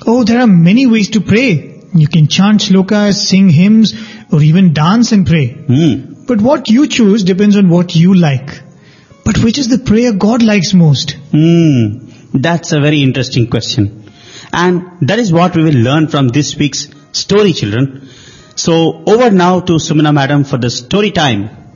Oh, there are many ways to pray. You can chant shlokas, sing hymns, or even dance and pray. But what you choose depends on what you like. But which is the prayer God likes most? That's a very interesting question. And that is what we will learn from this week's story, children. So over now to Sumana Madam for the story time.